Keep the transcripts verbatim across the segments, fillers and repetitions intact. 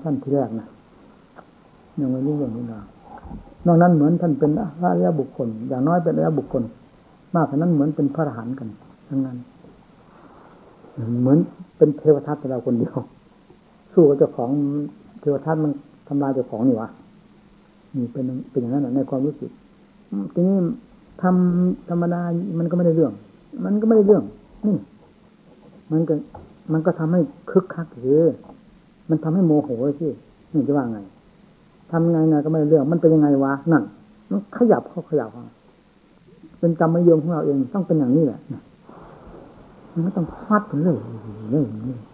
ท่านที่แรกนะยังไม่รู้เรื่องนี้นะนอกนั้นเหมือนท่านเป็นพระอริยบุคคลอย่างน้อยเป็นอริยบุคคลมากกว่านั้นเหมือนเป็นพระอรหันต์กันทั้งนั้นเหมือนเป็นเทวทัตเราคนเดียวสู้กับเจ้าของเทวทัตมันทำลายเจ้าของนี่วะนี่เป็นเป็นอย่างนั้นในความรู้สึกทีนี้ทำธรรมดามันก็ไม่ได้เรื่องมันก็ไม่ได้เรื่องนี่มันก็มันก็ทำให้คึกคักเลยมันทำให้โมโหสินี่จะว่าไงทำไงไงก็ไม่ได้เรื่องมันเป็นยังไงวะนั่นมันขยับเข้าขยับเข้าเป็นกรรมนิยมของเราเองต้องเป็นอย่างนี้แหละมันก็ต้องฟาดไปเรื่อยเรื่อย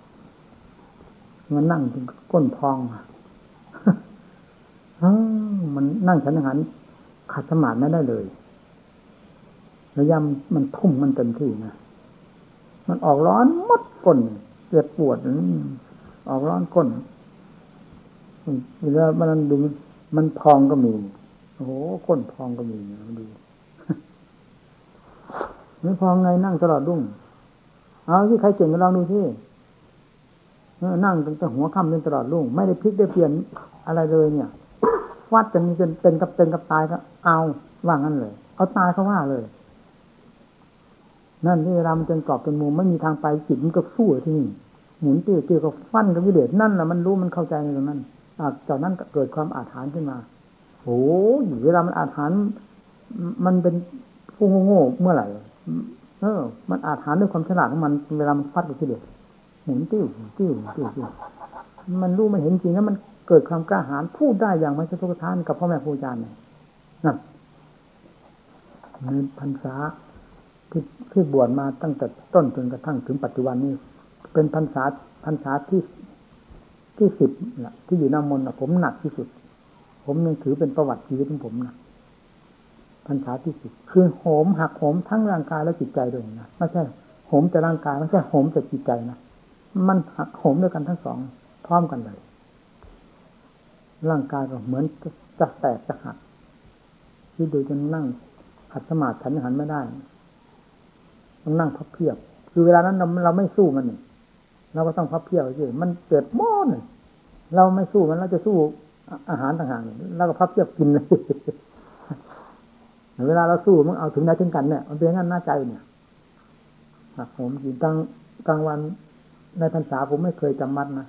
มันนั่งจนก้นพองมันนั่งฉันอาหารขัดสมาธิไม่ได้เลยระยำมันทุ่มมันเต็มที่นะมันออกร้อนมดก้นเจ็บปวดออกร้อนก้นเวลามันดูมันพองก็มีโอ้โหก้นพองก็มีมันดูไม่พองไงนั่งตลอดรุ่งเอาที่ใครเก่งก็ลองดูที่นั่งตั้งแต่หัวค่ำจนตลอดรุ่งไม่ได้พลิกได้เปลี่ยนอะไรเลยเนี่ยวัดกันจนเป็นกับเป็นกับตายก็เอาว่างั้นเลยเอาตายเขาว่าเลยนั่นที่เวลามันจนกรอบจนมุมไม่มีทางไปจิตมันก็สู้ที่นี่หมุนติ้วติ้วก็ฟันกับวิเลศนั่นแหละมันรู้มันเข้าใจในตรงนั้นจากนั้นเกิดความอาถรรพ์ขึ้นมาโอ้ยเวลามันอาถรรพ์มันเป็นผู้โง่เมื่อไหร่เออมันอาถรรพ์ด้วยความฉลาดของมันเวลามันฟัดกับวิเลศหมุนติ้วติ้วติ้วติ้วมันรู้มันเห็นจริงแล้วมันเกิดความกล้าหาญพูดได้อย่างไม่สะทกสะท้านกับพ่อแม่ครูอาจารย์เนี่ยนั่นในพรรษาที่ที่บวชมาตั้งแต่ต้นจนกระทั่งถึงปัจจุบันนี้เป็นพรรษาพรรษาที่ที่สิบแหละที่อยู่น้ำมนต์ผมหนักที่สุดผมยังถือเป็นประวัติชีวิตของผมนะพรรษาที่สิบคือโหมหักโหมทั้งร่างกายและจิตใจด้วยนะไม่ใช่โหมแต่ร่างกายไม่ใช่โหมแต่จิตใจนะมันหักโหมด้วยกันทั้งสองพร้อมกันเลยร่างกายก็เหมือนจะแตกจะหักที่ดูจนนั่งขัดสมาธิฉันหันไม่ได้ต้องนั่งพับเพียบคือเวลานั้นเราเราไม่สู้มันเราก็ต้องพับเพียบสิมันเจ็บม้อนเราไม่สู้มันเราจะสู้อาหารต่างหากเราก็พับเพียบกินเลยเวลาเราสู้มันเอาถึงไหนถึงกันเนี่ยมันเป็นงั้นหน้าใจเนี่ยผมกินกลางกลางวันในพรรษาผมไม่เคยจำมัดนะ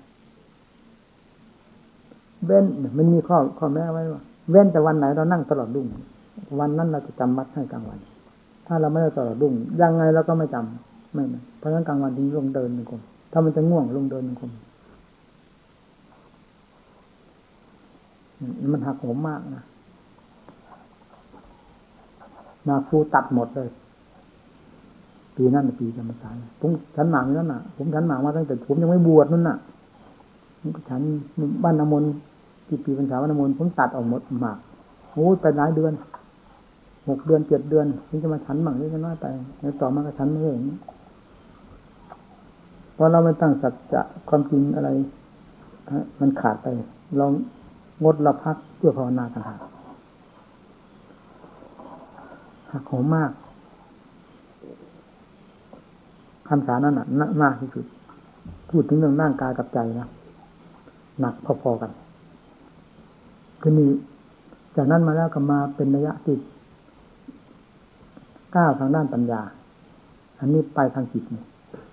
เว้นมันมีข้อข้อแม้ไว้ว่าเว้นแต่วันไหนเรานั่งตลอดรุ่งวันนั้นเราจะจำมัดให้กลางวันถ้าเราไม่ได้ตลอดรุ่งยังไงเราก็ไม่จำไม่เพราะฉะนั้นกลางวันจึงลงเดินเป็นคนถ้ามันจะง่วงลงเดินเป็นคนมันหักโหมมากนะนาคูตัดหมดเลยปีนั้นปีจำพรรษาผมฉันหมากนั่นน่ะผมฉันหมากมาตั้งแต่ผมยังไม่บวชนั่นน่ะฉันบ้านน้ำมนต์ที่ปีพรรษาบ้านน้ำมนต์ผมตัดออกหมดหมากโอ้ยไปหลายเดือนหกเดือนเจ็ดเดือนถึงจะมาฉันหมากนี่ก็น้อยไปแล้วต่อมาก็ฉันไม่เองพอเราไม่ตั้งสัจจะความจริงอะไรมันขาดไปเรางดเราพักเพื่อภาวนาต่างหากหักโหมมากคำสานั้นน่ะมากที่สุดพูดถึงเรื่องร่างกายกับใจนะหนักพอๆกันคือนี่จากนั้นมาแล้วก็มาเป็นระยะที่ก้าวทางด้านปัญญาอันนี้ไปทางจิตนี่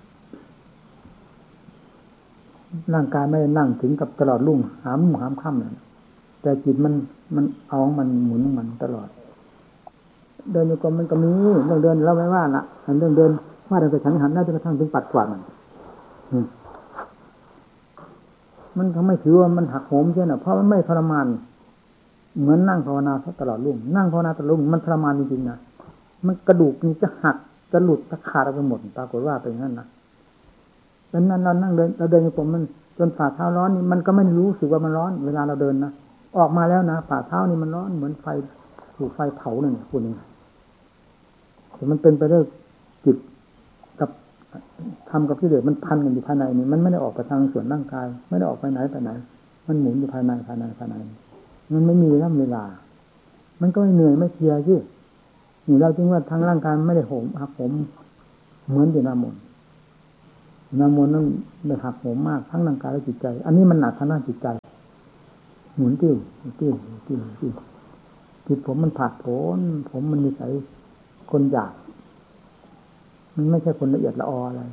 ร่างกายไม่ได้นั่งถึงกับตลอดรุ่งหามหามค่ำเลยแต่จิตมันมันเอามันหมุนมันตลอดเดินโยกมันก็มีเรื่องเดินเราไม่ว่าละเรื่องเดินว่าแต่ฉันหันได้จนกระทั่งถึงปัดกวาดมันมันก็ไม่ถือว่ามันหักโหมใช่ไหมเพราะมันไม่ทรมานเหมือนนั่งภาวนาตลอดรุ่งนั่งภาวนาตลอดรุ่งมันทรมานจริงๆนะมันกระดูกนี่จะหักจะหลุดจะขาดไปหมดปรากฏว่าเป็นอย่างนั้นนะดังนั้นเรานั่งเดินเราเดินอยู่ผมมันจนฝ่าเท้าร้อนนี่มันก็ไม่รู้สึกว่ามันร้อนเวลาเราเดินนะออกมาแล้วนะฝ่าเท้านี่มันร้อนเหมือนไฟถูกไฟเผาเนี่ยคุณนี่แต่มันเป็นไปด้วยจิตกับทำกับกิเลสมันพันกันอยู่ภายในนี่มันไม่ได้ออกไปทางส่วนร่างกายไม่ได้ออกไปไหนไปไหนมันหมุนอยู่ภายในภายในภายในมันไม่มีเวลามันก็ไม่เหนื่อยไม่เพลียที่อยู่แล้วจึงว่าทางร่างกายไม่ได้โหมหักโหมเหมือนอยู่น้ำมนต์น้ำมนต์นั้นได้หักโหมมากทั้งร่างกายและจิตใจอันนี้มันหนักทางด้านจิตใจหมุนติ้วติ้วติ้วติ้วจิตผมมันผาดโผนผมมันนิสัยคนหยาบมันไม่ใช่คนละเอียดละอออะไร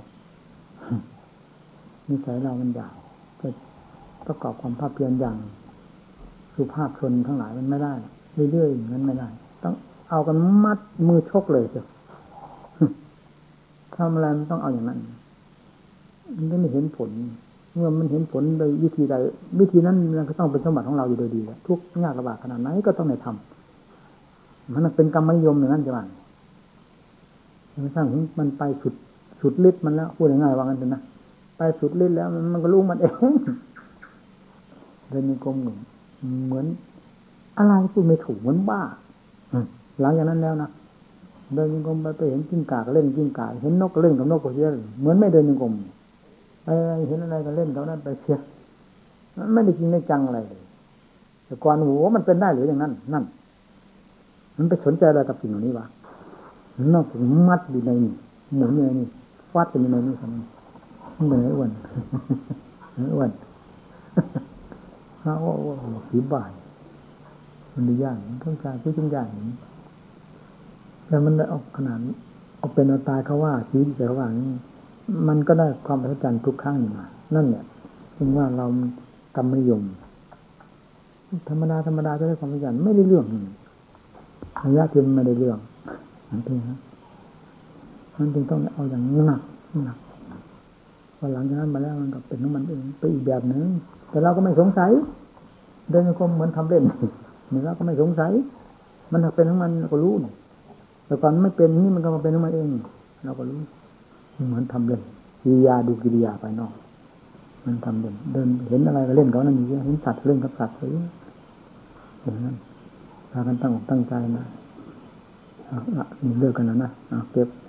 นิสัยเรามันหยาบจะประกอบความภาคเพียรอย่างสุภาพชนทั้งหลายมันไม่ได้เรื่อยๆอย่างนั้นไม่ได้ต้องเอากันมัดมือชกเลยเจ้ะทำอะไรมันต้องเอาอย่างนั้นมันจะไม่เห็นผลเมื่อมันเห็นผลโดยวิธีใดวิธีนั้นมันก็ต้องเป็นสมบัติของเราอยู่โดยดีแล้วทุกยากลำบากขนาดไหนก็ต้องได้ทำมันเป็นกรรมนิยมอย่างนั้นใช่ไหมมันสร้างมันไปสุดสุดฤทธิ์มันแล้วพูดง่ายๆว่างั้นเถอะนะไปสุดฤทธิ์แล้วมันก็รู้มันเองเดินมีกลมหนึ่งเหมือนอะไรพูดไม่ถูกเหมือนบ้าหลังจากนั้นแล้วนะเดินยังกลมไปไปเห็นกิ้งก่าก็เล่นกิ้งก่าเห็นนกก็เล่นกับนกก็เสียเหมือนไม่เดินยังกลมไปเห็นอะไรก็เล่นเขานั้นไปเสียไม่ได้จริงไม่จังอะไรเลยแต่ก่อนโหมันเป็นได้หรืออย่างนั้นนั่นมันไปสนใจอะไรกับสิ่งเหล่านี้วะนอกจากมัดอยู่ในนี่หมุนอยู่ในนี่ฟาดอยู่ในนี่ทำไมมันเหนื่อยอ้วนอ้วนเขาโอ้โหผีบ่ายมันดีอย่างต้องการที่ต้องอย่างนี้แต่มันได้ออกขนาดเอาเป็นเอาตายเขาว่าชีวิตแต่เขาว่านี่มันก็ได้ความประทับใจทุกครั้งมานั่นเนี่ยถึงว่าเรากรรมนิยมธรรมดาธรรมดาจะได้ความประทับใจไม่ได้เรื่องระยะที่มันไม่ได้เรื่องนั่นเองครับมันจึงต้องเอาอย่างหนักหนักพอหลังจากนั้นมาแล้วมันก็เป็นของมันเองไปอีกแบบนึงแต่เราก็ไม่สงสัยเดินก็เหมือนทำเล่นนี่เราก็ไม่สงสัยมันเป็นของมันเราก็รู้แต่ก่อนไม่เป็นนี่มันก็มาเป็นของมันเองเราก็รู้เหมือนทำเล่นกิริยาดูกิริยาไปนอกมันทำเล่นเดินเห็นอะไรก็เล่นเขานั่นนี่เห็นสัตว์เล่นกับสัตว์เลยอย่างนั้นพากันตั้งอกตั้งใจนะเอาละนี่เลิกกันแล้วนะเอาเก็บ